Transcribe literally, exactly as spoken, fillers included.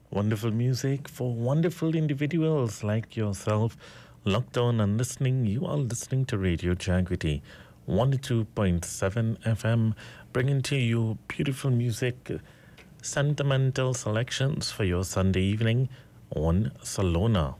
Wonderful music for wonderful individuals like yourself. Locked on and listening, you are listening to Radio Jagriti one oh two point seven F M, bringing to you beautiful music, sentimental selections for your Sunday evening on Salona.